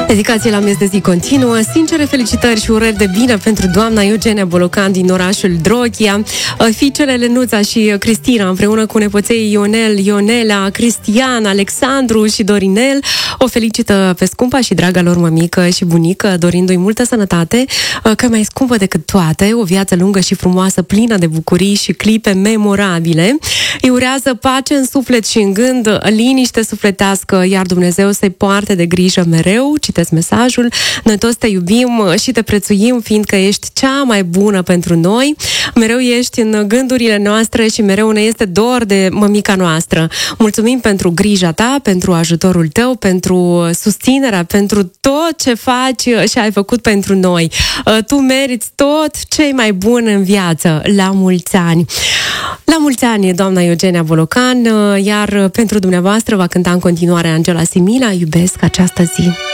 Dedicație la miez de zi continuă, sincere felicitări și urări de bine pentru doamna Eugenia Bolocan din orașul Droghia, fiicele Lenuța și Cristina, împreună cu nepoței Ionel, Ionela, Cristian, Alexandru și Dorinel. O felicită pe scumpa și draga lor mămică și bunică, dorindu-i multă sănătate, că mai scumpă decât toate, o viață lungă și frumoasă, plină de bucurii și clipe memorabile. Îi urează pace în suflet și în gând, liniște sufletească, iar Dumnezeu să-i poarte de grijă mereu. Citesc mesajul: noi toți te iubim și te prețuim, fiindcă ești cea mai bună pentru noi. Mereu ești în gândurile noastre și mereu ne este dor de mămica noastră. Mulțumim pentru grija ta, pentru ajutorul tău, pentru susținerea, pentru tot ce faci și ai făcut pentru noi. Tu meriți tot ce mai bun în viață. La mulți ani! La mulți ani, doamna Eugenia Bolocan, iar pentru dumneavoastră va cânta în continuare Angela Simila, Iubesc această zi.